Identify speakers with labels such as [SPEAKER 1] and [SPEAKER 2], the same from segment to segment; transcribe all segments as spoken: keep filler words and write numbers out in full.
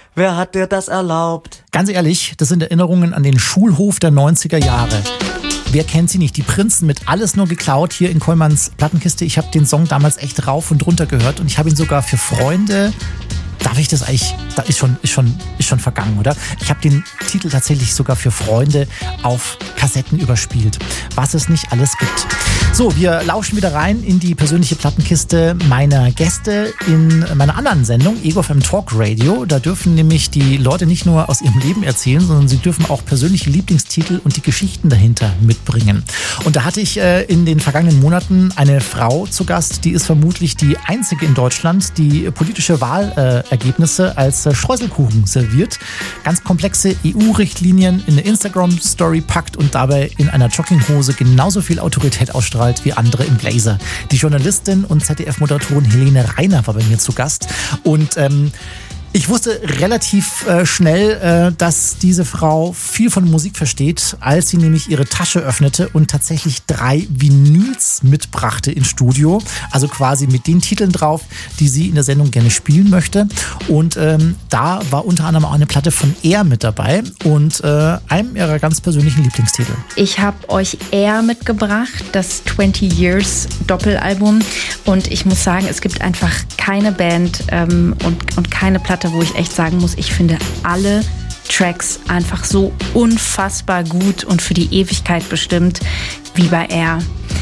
[SPEAKER 1] Wer hat dir das erlaubt?
[SPEAKER 2] Ganz ehrlich, das sind Erinnerungen an den Schulhof der neunziger Jahre. Wer kennt sie nicht? Die Prinzen mit Alles nur geklaut hier in Kollmanns Plattenkiste. Ich habe den Song damals echt rauf und runter gehört und ich habe ihn sogar für Freunde... Darf ich das eigentlich, da ist schon, ist schon, ist schon vergangen, oder? Ich habe den Titel tatsächlich sogar für Freunde auf Kassetten überspielt, was es nicht alles gibt. So, wir lauschen wieder rein in die persönliche Plattenkiste meiner Gäste in meiner anderen Sendung, Ego F M Talk Radio. Da dürfen nämlich die Leute nicht nur aus ihrem Leben erzählen, sondern sie dürfen auch persönliche Lieblingstitel und die Geschichten dahinter mitbringen. Und da hatte ich äh, in den vergangenen Monaten eine Frau zu Gast, die ist vermutlich die einzige in Deutschland, die politische Wahl äh, Ergebnisse als Streuselkuchen serviert, ganz komplexe E U-Richtlinien in eine Instagram-Story packt und dabei in einer Jogginghose genauso viel Autorität ausstrahlt wie andere im Blazer. Die Journalistin und Z D F-Moderatorin Helene Reiner war bei mir zu Gast und ähm, ich wusste relativ äh, schnell, äh, dass diese Frau viel von Musik versteht, als sie nämlich ihre Tasche öffnete und tatsächlich drei Vinyls mitbrachte ins Studio. Also quasi mit den Titeln drauf, die sie in der Sendung gerne spielen möchte. Und ähm, da war unter anderem auch eine Platte von Air mit dabei und äh, einem ihrer ganz persönlichen Lieblingstitel.
[SPEAKER 3] Ich habe euch Air mitgebracht, das zwanzig Years Doppelalbum. Und ich muss sagen, es gibt einfach keine Band ähm, und, und keine Platte, wo ich echt sagen muss, ich finde alle Tracks einfach so unfassbar gut und für die Ewigkeit bestimmt wie bei Air.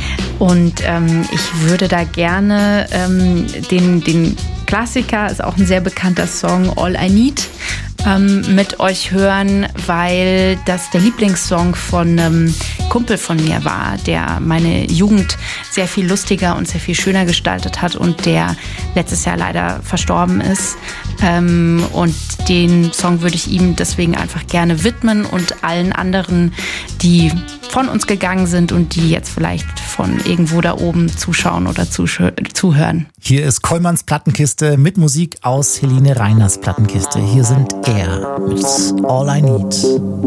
[SPEAKER 3] Und ähm, ich würde da gerne ähm, den, den Klassiker, ist auch ein sehr bekannter Song, All I Need, ähm, mit euch hören, weil das der Lieblingssong von einem Kumpel von mir war, der meine Jugend sehr viel lustiger und sehr viel schöner gestaltet hat und der letztes Jahr leider verstorben ist. Ähm, und den Song würde ich ihm deswegen einfach gerne widmen und allen anderen, die von uns gegangen sind und die jetzt vielleicht von irgendwo da oben zuschauen oder zusch- zuhören.
[SPEAKER 2] Hier ist Kollmanns Plattenkiste mit Musik aus Helene Reiners Plattenkiste. Hier sind Air mit All I Need.